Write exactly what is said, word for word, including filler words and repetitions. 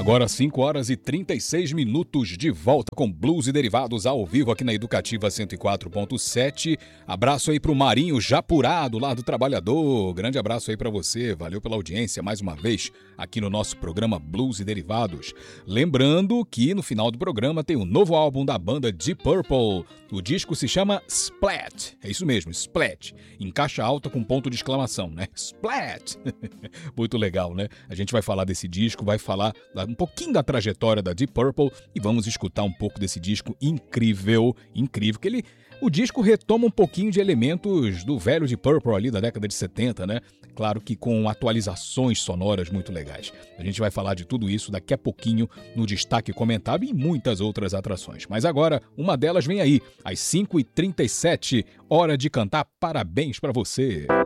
Agora cinco horas e trinta e seis minutos, de volta com Blues e Derivados ao vivo aqui na Educativa cento e quatro ponto sete. Abraço aí pro Marinho Japurado, lá do Trabalhador. Grande abraço aí pra você, valeu pela audiência mais uma vez aqui no nosso programa Blues e Derivados. Lembrando que no final do programa tem um novo álbum da banda Deep Purple. O disco se chama Splat, é isso mesmo, Splat, em caixa alta com ponto de exclamação, né? Splat! Muito legal, né? A gente vai falar desse disco, vai falar um pouquinho da trajetória da Deep Purple e vamos escutar um pouco desse disco incrível, incrível, que ele... O disco retoma um pouquinho de elementos do velho Deep Purple ali da década de setenta, né? Claro que com atualizações sonoras muito legais. A gente vai falar de tudo isso daqui a pouquinho no Destaque Comentado e muitas outras atrações. Mas agora, uma delas vem aí, às cinco e trinta e sete, hora de cantar parabéns pra você.